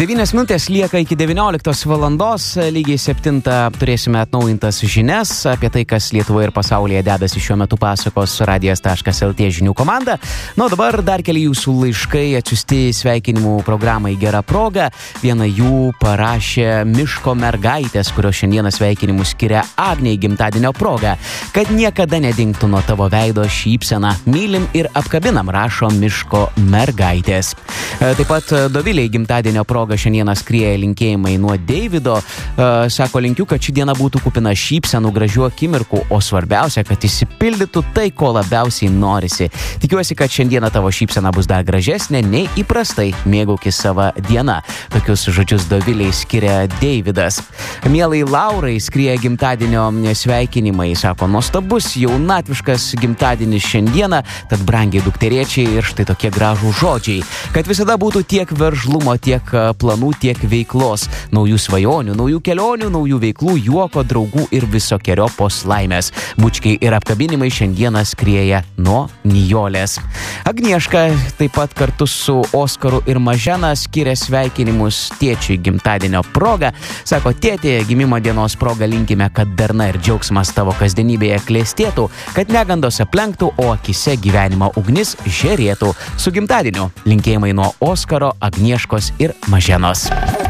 9 minutės lieka iki 19 valandos, lygiai 7 turėsime atnaujintas žinias apie tai, kas Lietuvoje ir pasaulyje dedasi šiuo metu pasakos radijas.lt žinių komanda. Na, dabar dar keli jūsų laiškai atsiųsti sveikinimų programai Gera proga. Vieną jų parašė Miško mergaitės, kurios šiandieną sveikinimus skiria Agnei gimtadienio proga. Kad niekada nedingtų nuo tavo veido šypsena, mylim ir apkabinam, rašo Miško mergaitės. Taip pat Doviliai gimtadienio proga šiandieną skrieja linkėjimai nuo Deivido. Sako, linkiu, kad ši diena būtų kupina šypsenų, gražių akimirkų, o svarbiausia, kad išsipildytų tai, ko labiausiai norisi. Tikiuosi, kad šiandieną tavo šypsena bus dar gražesnė nei įprastai. Mėgaukis savo dieną. Tokius žodžius Doviliai skiria Deividas. Mielai Laurai skrieja gimtadienio sveikinimai. Sako, nuostabus jaunatviškas gimtadienis šiandieną, tad brangiai dukteriečiai ir štai tokie gražų žodžiai. Kad visada būtų tiek veržlumo, tiek planų, tiek veiklos, naujų svajonių, naujų kelionių, naujų veiklų, juoko, draugų ir visokeriopos laimės. Bučkiai ir apkabinimai šiandieną skrieja nuo Nijolės. Agnieška taip pat kartu su Oskaru ir Mažena skiria sveikinimus tėčiui gimtadienio proga. Sako, tėtė, gimimo dienos proga linkime, kad darna ir džiaugsmas tavo kasdienybėje klestėtų, kad negandos aplenktų, o akise gyvenimo ugnis žėrėtų. Su gimtadieniu linkėjimai nuo Oskaro, Agnieškos ir Maženos.